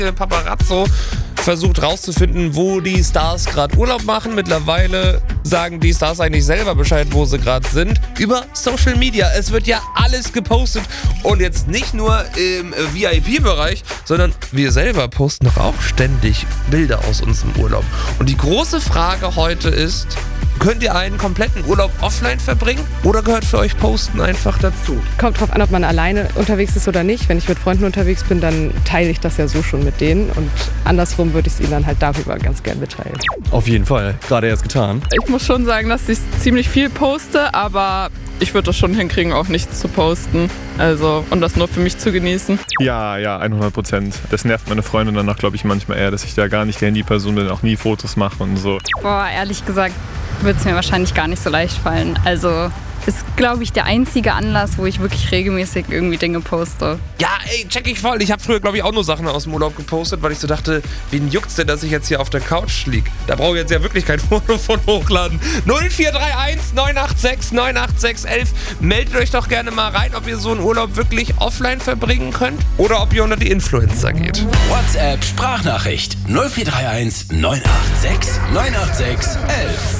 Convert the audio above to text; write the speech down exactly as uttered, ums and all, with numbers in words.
Paparazzo versucht rauszufinden, wo die Stars gerade Urlaub machen. Mittlerweile sagen die Stars eigentlich selber Bescheid, wo sie gerade sind. Über Social Media. Es wird ja alles gepostet. Und jetzt nicht nur im V I P-Bereich, sondern wir selber posten doch auch ständig Bilder aus unserem Urlaub. Und die große Frage heute ist, könnt ihr einen kompletten Urlaub offline verbringen oder gehört für euch Posten einfach dazu? Kommt drauf an, ob man alleine unterwegs ist oder nicht. Wenn ich mit Freunden unterwegs bin, dann teile ich das ja so schon mit denen und andersrum würde ich es ihnen dann halt darüber ganz gern mitteilen. Auf jeden Fall, gerade erst getan. Ich muss schon sagen, dass ich ziemlich viel poste, aber ich würde das schon hinkriegen, auch nichts zu posten. Also, und das nur für mich zu genießen. Ja, ja, hundert Prozent. Das nervt meine Freundin danach, glaube ich, manchmal eher, dass ich da gar nicht die Handyperson bin, auch nie Fotos mache und so. Boah, ehrlich gesagt wird es mir wahrscheinlich gar nicht so leicht fallen. Also ist, glaube ich, der einzige Anlass, wo ich wirklich regelmäßig irgendwie Dinge poste. Ja, ey, check ich voll. Ich habe früher, glaube ich, auch nur Sachen aus dem Urlaub gepostet, weil ich so dachte, wen juckt's denn, dass ich jetzt hier auf der Couch lieg? Da brauche ich jetzt ja wirklich kein Foto von hochladen. null vier drei eins neun acht sechs neun acht sechs eins. Meldet euch doch gerne mal rein, ob ihr so einen Urlaub wirklich offline verbringen könnt oder ob ihr unter die Influencer geht. WhatsApp Sprachnachricht null vier drei eins neun acht sechs neun acht sechs eins eins.